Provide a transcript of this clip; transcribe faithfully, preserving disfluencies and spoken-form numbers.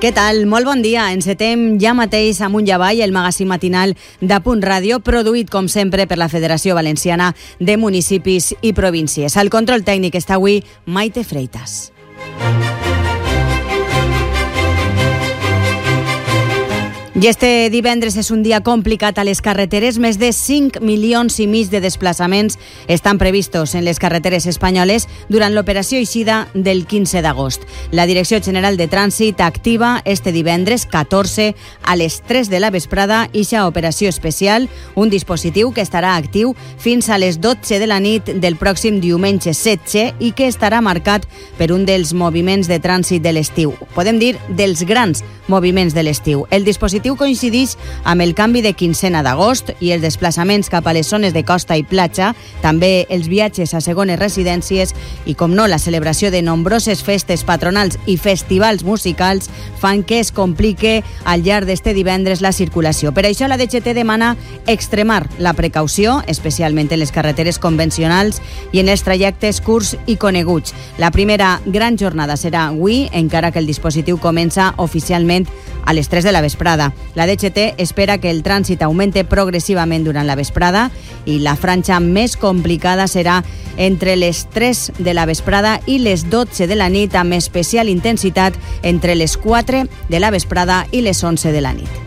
Què tal? Molt bon dia. Encetem ja mateix amunt i avall el magazín matinal de Punt Ràdio, produït, com sempre, per la Federació Valenciana de Municipis i Províncies. Al control tècnic està avui Maite Freitas. I este divendres és un dia complicat a les carreteres. Més de cinc milions i mig de desplaçaments estan previstos en les carreteres espanyoles durant l'operació eixida del quinze d'agost. La Direcció General de Trànsit activa este divendres catorze a les tres de la vesprada ixa operació especial, un dispositiu que estarà actiu fins a les dotze de la nit del pròxim diumenge setze i que estarà marcat per un dels moviments de trànsit de l'estiu. Podem dir dels grans moviments de l'estiu. El dispositiu coincideix amb el canvi de quincena d'agost i els desplaçaments cap a les zones de costa i platja, també els viatges a segones residències i, com no, la celebració de nombroses festes patronals i festivals musicals fan que es complique al llarg d'este divendres la circulació. Per això la D G T demana extremar la precaució, especialment en les carreteres convencionals i en els trajectes curts i coneguts. La primera gran jornada serà avui, encara que el dispositiu comença oficialment a les tres de la vesprada. La D G T espera que el trànsit augmente progressivament durant la vesprada i la franja més complicada serà entre les tres de la vesprada i les dotze de la nit, amb especial intensitat entre les quatre de la vesprada i les onze de la nit.